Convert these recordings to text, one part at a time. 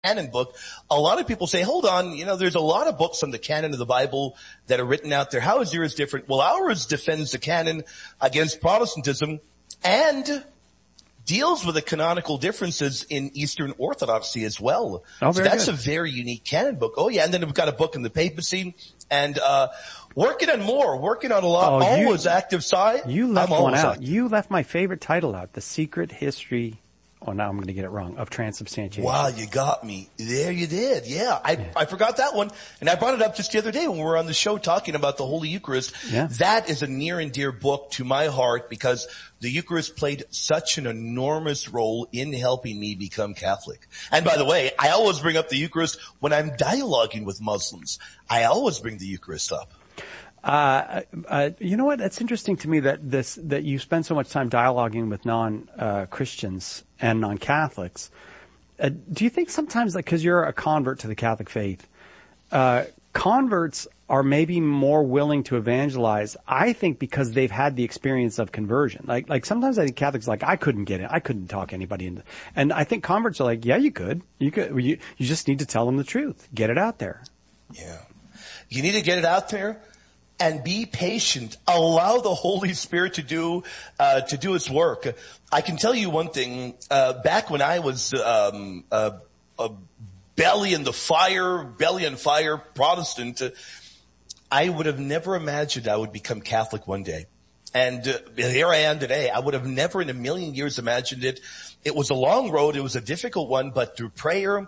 canon book, a lot of people say, hold on, there's a lot of books on the canon of the Bible that are written out there. How is yours different? Well, ours defends the canon against Protestantism and deals with the canonical differences in Eastern Orthodoxy as well. Oh, so that's good. a very unique canon book. Oh yeah, and then we've got a book in the papacy and working on a lot. Always active side. You left one out. Active. You left my favorite title out, The Secret History. Oh, now I'm going to get it wrong. Of transubstantiation. Wow, you got me. There you did. Yeah, I forgot that one. And I brought it up just the other day when we were on the show talking about the Holy Eucharist. Yeah. That is a near and dear book to my heart because the Eucharist played such an enormous role in helping me become Catholic. And by the way, I always bring up the Eucharist when I'm dialoguing with Muslims. I always bring the Eucharist up. You know what? It's interesting to me that you spend so much time dialoguing with non-Christians and non-Catholics. Do you think sometimes, because you're a convert to the Catholic faith, converts are maybe more willing to evangelize, I think, because they've had the experience of conversion. Like sometimes I think Catholics are like, I couldn't get it. I couldn't talk anybody into, and I think converts are like, yeah, you could. You just need to tell them the truth. Get it out there. Yeah. You need to get it out there. And be patient. Allow the Holy Spirit to do its work. I can tell you one thing. Back when I was a belly on fire Protestant, I would have never imagined I would become Catholic one day. And here I am today. I would have never in a million years imagined it. It was a long road. It was a difficult one, but through prayer,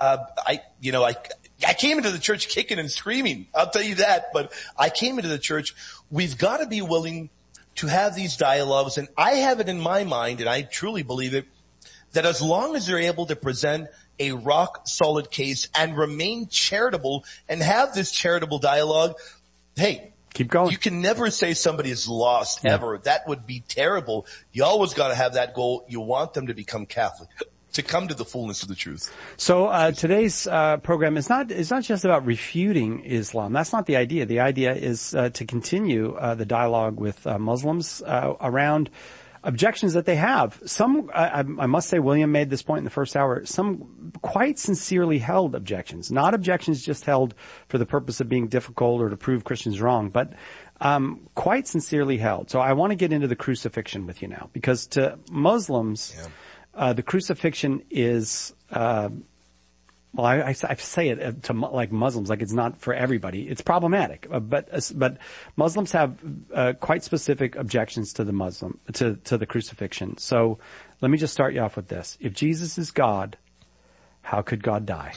I came into the church kicking and screaming. I'll tell you that. But I came into the church. We've got to be willing to have these dialogues. And I have it in my mind, and I truly believe it, that as long as they're able to present a rock solid case and remain charitable and have this charitable dialogue, hey, keep going. You can never say somebody is lost ever. That would be terrible. You always got to have that goal. You want them to become Catholic, to come to the fullness of the truth. So today's program is not just about refuting Islam. That's not the idea. The idea is to continue the dialogue with Muslims around objections that they have. Some, I must say, William made this point in the first hour, some quite sincerely held objections. Not objections just held for the purpose of being difficult or to prove Christians wrong, but quite sincerely held. So I want to get into the crucifixion with you now, because to Muslims, the crucifixion is, I say it to like Muslims, like it's not for everybody. It's problematic, but Muslims have quite specific objections to to the crucifixion. So let me just start you off with this: if Jesus is God, how could God die?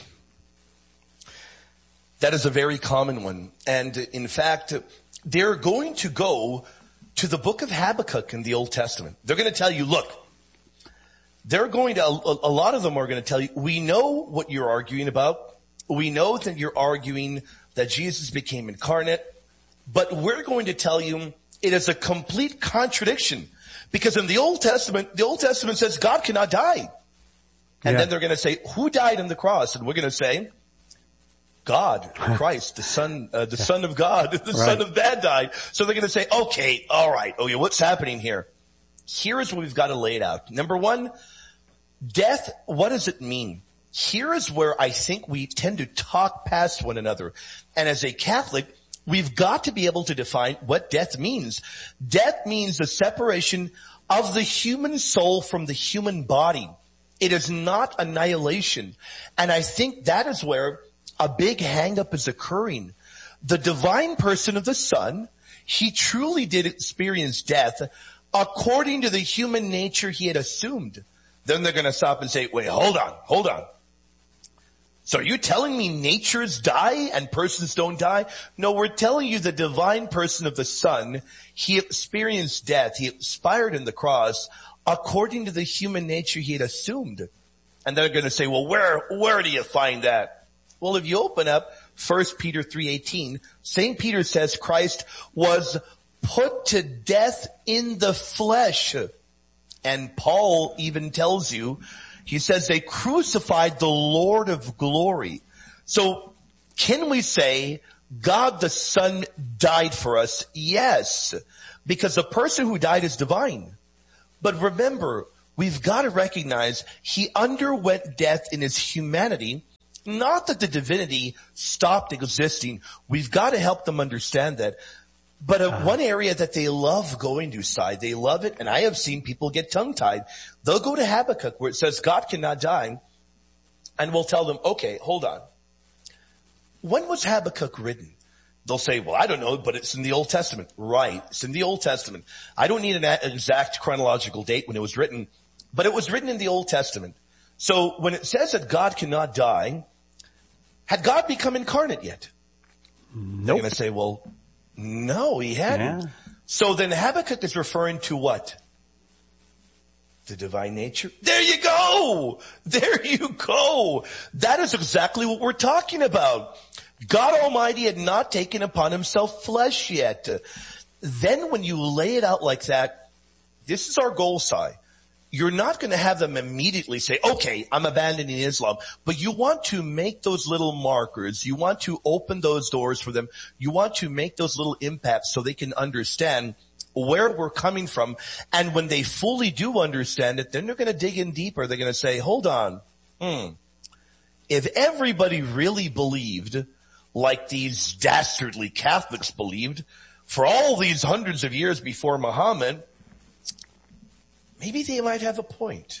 That is a very common one, and in fact, they're going to go to the book of Habakkuk in the Old Testament. They're going to tell you, look. A lot of them are going to tell you, we know what you're arguing about. We know that you're arguing that Jesus became incarnate, but we're going to tell you it is a complete contradiction, because in the Old Testament says God cannot die. And then they're going to say, who died on the cross? And we're going to say, God, Christ, the Son of God, the Son of Man died. So they're going to say, okay, all right. Okay, what's happening here? Here is what we've got to lay it out. Number one, death, what does it mean? Here is where I think we tend to talk past one another. And as a Catholic, we've got to be able to define what death means. Death means the separation of the human soul from the human body. It is not annihilation. And I think that is where a big hang-up is occurring. The divine person of the Son, he truly did experience death according to the human nature he had assumed. Then they're going to stop and say, wait, hold on. So are you telling me natures die and persons don't die? No, we're telling you the divine person of the Son, he experienced death. He expired in the cross according to the human nature he had assumed. And they're going to say, well, where do you find that? Well, if you open up 1 Peter 3:18, St. Peter says Christ was put to death in the flesh. And Paul even tells you, he says they crucified the Lord of glory. So can we say God the Son died for us? Yes, because the person who died is divine. But remember, we've got to recognize he underwent death in his humanity not that the divinity stopped existing. We've got to help them understand that. But one area that they love going to, side, they love it, and I have seen people get tongue-tied. They'll go to Habakkuk where it says God cannot die, and we'll tell them, okay, hold on. When was Habakkuk written? They'll say, well, I don't know, but it's in the Old Testament. Right, it's in the Old Testament. I don't need an exact chronological date when it was written, but it was written in the Old Testament. So when it says that God cannot die, had God become incarnate yet? Nope. They're going to say, well, no, he hadn't. Yeah. So then Habakkuk is referring to what? The divine nature. There you go! There you go! That is exactly what we're talking about. God Almighty had not taken upon himself flesh yet. Then when you lay it out like that, this is our goal, Si. You're not going to have them immediately say, okay, I'm abandoning Islam. But you want to make those little markers. You want to open those doors for them. You want to make those little impacts so they can understand where we're coming from. And when they fully do understand it, then they're going to dig in deeper. They're going to say, hold on. If everybody really believed like these dastardly Catholics believed for all these hundreds of years before Muhammad, maybe they might have a point.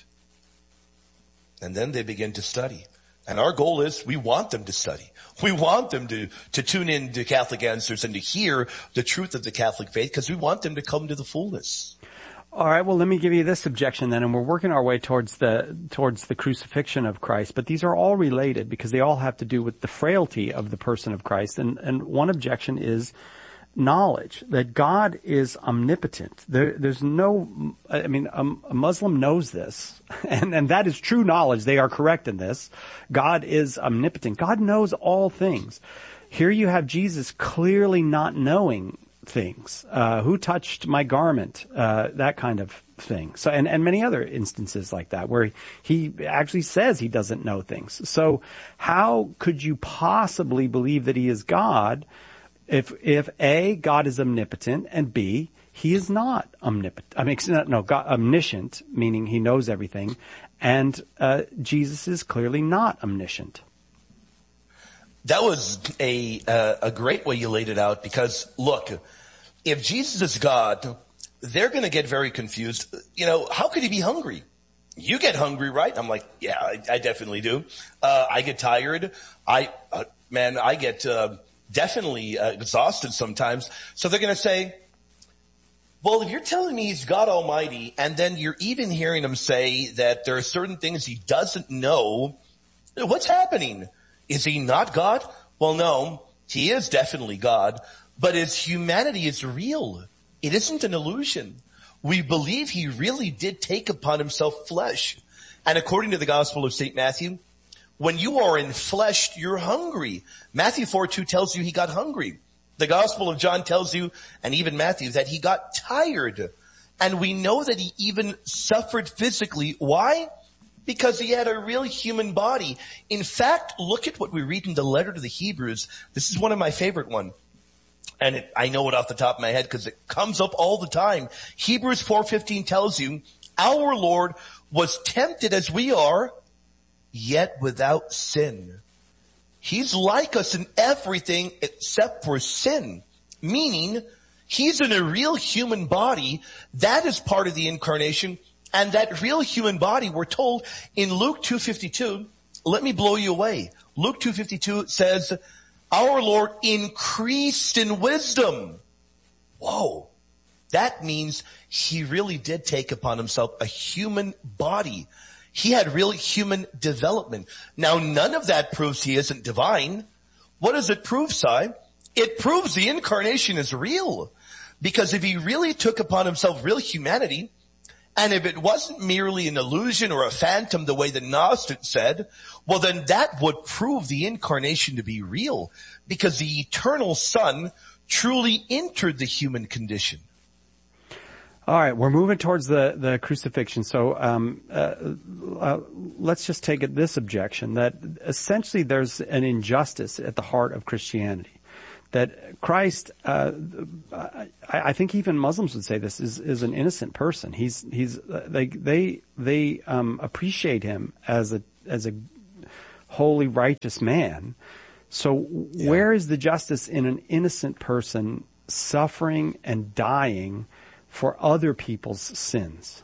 And then they begin to study. And our goal is we want them to study. We want them to tune in to Catholic Answers and to hear the truth of the Catholic faith because we want them to come to the fullness. All right, well, let me give you this objection then, and we're working our way towards the crucifixion of Christ, but these are all related because they all have to do with the frailty of the person of Christ. And one objection is knowledge, that God is omnipotent. There's no, I mean, a Muslim knows this, and that is true knowledge. They are correct in this. God is omnipotent. God knows all things. Here you have Jesus clearly not knowing things. Who touched my garment? That kind of thing. So, and many other instances like that where he actually says he doesn't know things. So how could you possibly believe that he is God if A, God is omnipotent, and B, he is not omnipotent? I mean, no, God, omniscient, meaning he knows everything, and Jesus is clearly not omniscient. That was a great way you laid it out because, look, if Jesus is God, they're going to get very confused. You know, how could he be hungry? You get hungry, right? I'm like, yeah, I definitely do. I get tired. I get definitely exhausted sometimes. So they're going to say, well, if you're telling me he's God Almighty, and then you're even hearing him say that there are certain things he doesn't know, what's happening? Is he not God? Well, no, he is definitely God, but his humanity is real. It isn't an illusion. We believe he really did take upon himself flesh. And according to the Gospel of St. Matthew, when you are in flesh, you're hungry. Matthew 4:2 tells you he got hungry. The Gospel of John tells you, and even Matthew, that he got tired. And we know that he even suffered physically. Why? Because he had a real human body. In fact, look at what we read in the letter to the Hebrews. This is one of my favorite ones. And I know it off the top of my head because it comes up all the time. Hebrews 4:15 tells you, our Lord was tempted as we are, yet without sin. He's like us in everything except for sin. Meaning, he's in a real human body. That is part of the incarnation. And that real human body, we're told in Luke 2:52, let me blow you away. Luke 2:52 says, our Lord increased in wisdom. Whoa. That means he really did take upon himself a human body. He had real human development. Now, none of that proves he isn't divine. What does it prove, Si? It proves the incarnation is real. Because if he really took upon himself real humanity, and if it wasn't merely an illusion or a phantom the way the Gnostics said, well then that would prove the incarnation to be real. Because the eternal Son truly entered the human condition. All right, we're moving towards the crucifixion. So let's just take this objection that essentially there's an injustice at the heart of Christianity. That Christ, I think even Muslims would say this is an innocent person. They appreciate him as a holy, righteous man. So where is the justice in an innocent person suffering and dying for other people's sins?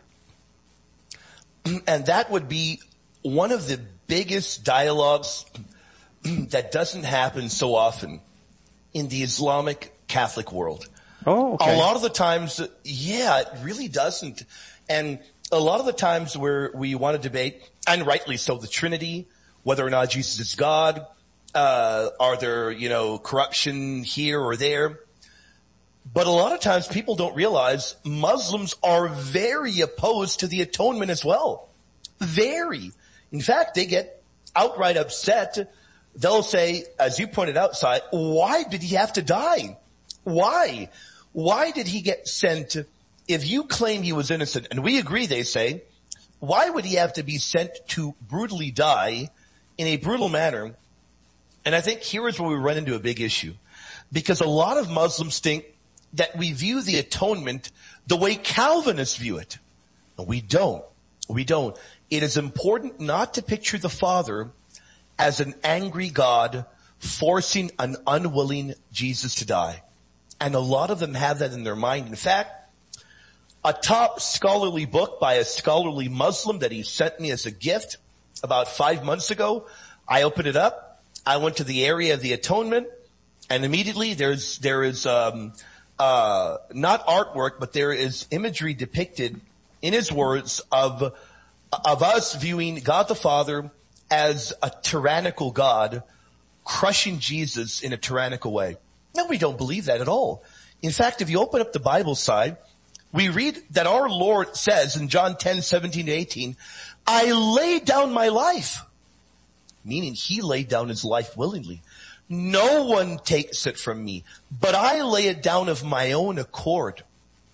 And that would be one of the biggest dialogues that doesn't happen so often in the Islamic Catholic world. Oh, okay. A lot of the times, yeah, it really doesn't. And a lot of the times where we want to debate, and rightly so, the Trinity, whether or not Jesus is God, are there, corruption here or there? But a lot of times people don't realize Muslims are very opposed to the atonement as well. Very. In fact, they get outright upset. They'll say, as you pointed out, Sai, why did he have to die? Why? Why did he get sent? If you claim he was innocent, and we agree, they say, why would he have to be sent to brutally die in a brutal manner? And I think here is where we run into a big issue. Because a lot of Muslims think that we view the atonement the way Calvinists view it. And we don't. We don't. It is important not to picture the Father as an angry God forcing an unwilling Jesus to die. And a lot of them have that in their mind. In fact, a top scholarly book by a scholarly Muslim that he sent me as a gift about 5 months ago, I opened it up. I went to the area of the atonement, and immediately there is not artwork, but there is imagery depicted in his words of us viewing God the Father as a tyrannical God crushing Jesus in a tyrannical way. No, we don't believe that at all. In fact, if you open up the Bible side, we read that our Lord says in John 10:17-18, I laid down my life. Meaning he laid down his life willingly. No one takes it from me, but I lay it down of my own accord.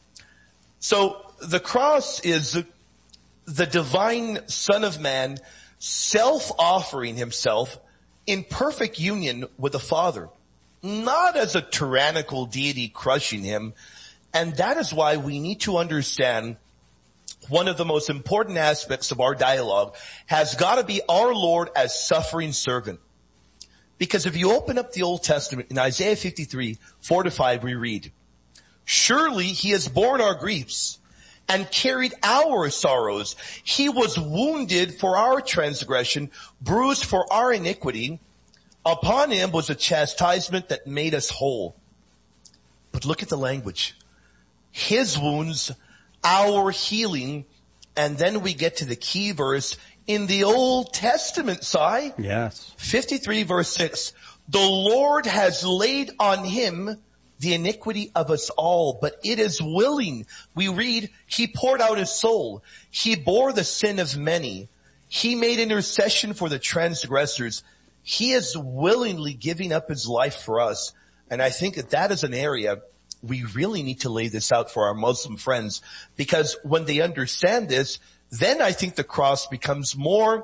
So the cross is the divine Son of Man self-offering himself in perfect union with the Father, not as a tyrannical deity crushing him. And that is why we need to understand one of the most important aspects of our dialogue has got to be our Lord as suffering servant. Because if you open up the Old Testament in Isaiah 53:4-5, we read, surely he has borne our griefs and carried our sorrows. He was wounded for our transgression, bruised for our iniquity. Upon him was a chastisement that made us whole. But look at the language. His wounds, our healing. And then we get to the key verse in the Old Testament, Si. Yes. 53:6. The Lord has laid on him the iniquity of us all, but it is willing. We read, he poured out his soul. He bore the sin of many. He made intercession for the transgressors. He is willingly giving up his life for us. And I think that is an area we really need to lay this out for our Muslim friends, because when they understand this, then I think the cross becomes more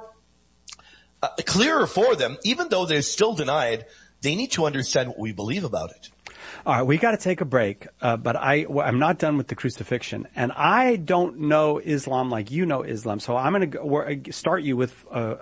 clearer for them. Even though they're still denied, they need to understand what we believe about it. All right, we got to take a break, but I'm not done with the crucifixion, and I don't know Islam like you know Islam, so I'm going to start you with,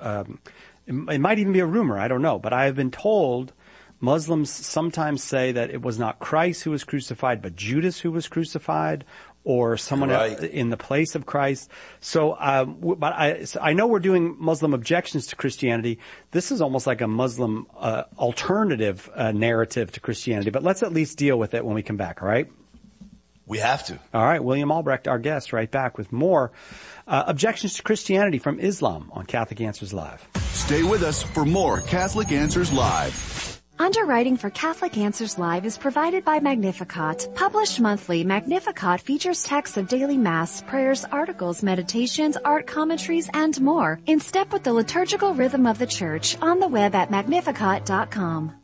it might even be a rumor, I don't know, but I have been told Muslims sometimes say that it was not Christ who was crucified, but Judas who was crucified, or someone else in the place of Christ. So, but I know we're doing Muslim objections to Christianity. This is almost like a Muslim alternative narrative to Christianity. But let's at least deal with it when we come back, all right? We have to. All right, William Albrecht, our guest, right back with more objections to Christianity from Islam on Catholic Answers Live. Stay with us for more Catholic Answers Live. Underwriting for Catholic Answers Live is provided by Magnificat. Published monthly, Magnificat features texts of daily Mass, prayers, articles, meditations, art commentaries, and more, in step with the liturgical rhythm of the Church, on the web at magnificat.com.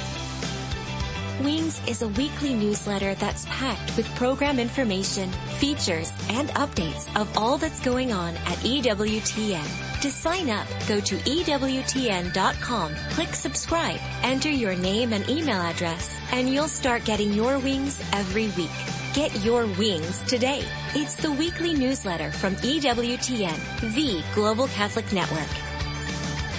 Wings is a weekly newsletter that's packed with program information, features, and updates of all that's going on at EWTN. To sign up, go to EWTN.com, click subscribe, enter your name and email address, and you'll start getting your wings every week. Get your wings today. It's the weekly newsletter from EWTN, the Global Catholic Network.